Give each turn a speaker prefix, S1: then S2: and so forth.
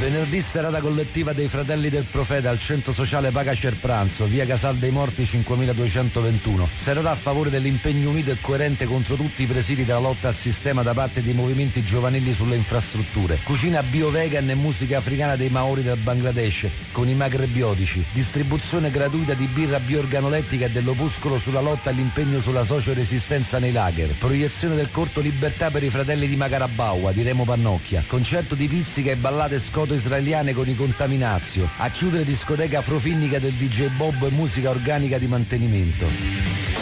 S1: Venerdì serata collettiva dei Fratelli del Profeta al Centro Sociale Paga Cerpranzo, via Casal dei Morti 5221. Serata a favore dell'impegno unito e coerente contro tutti i presidi della lotta al sistema da parte dei movimenti giovanili sulle infrastrutture. Cucina bio-vegan e musica africana dei Maori del Bangladesh con i macrebiotici. Distribuzione gratuita di birra bioorganolettica e dell'opuscolo sulla lotta all'impegno sulla socio-resistenza nei lager. Proiezione del corto Libertà per i Fratelli di Macarabaua di Remo Pannocchia. Concerto di pizzica e ballate scoto-israeliane con i Contaminazio. A chiudere discoteca afrofinnica del DJ Bob e musica organica di mantenimento.